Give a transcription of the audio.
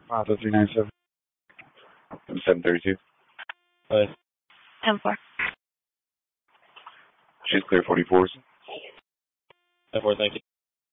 Mazda 397. 732. Hi. 10-4. She's clear 44s. 10-4, thank you.